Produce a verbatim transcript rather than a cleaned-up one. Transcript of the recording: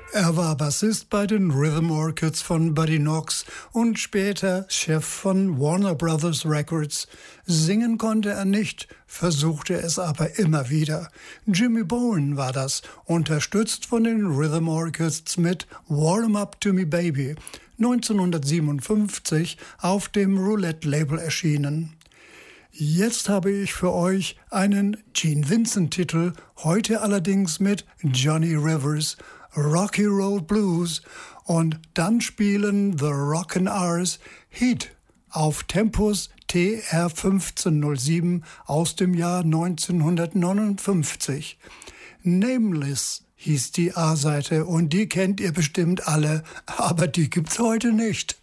Er war Bassist bei den Rhythm Orchids von Buddy Knox und später Chef von Warner Brothers Records. Singen konnte er nicht, versuchte es aber immer wieder. Jimmy Bowen war das, unterstützt von den Rhythm Orchids mit Warm Up to Me Baby, neunzehnhundertsiebenundfünfzig auf dem Roulette-Label erschienen. Jetzt habe ich für euch einen Gene Vincent-Titel, heute allerdings mit Johnny Rivers, Rocky Road Blues, und dann spielen The Rockin' R's Heat auf Tempus T R fünfzehn null sieben aus dem Jahr neunzehnhundertneunundfünfzig. Nameless hieß die A-Seite und die kennt ihr bestimmt alle, aber die gibt's heute nicht.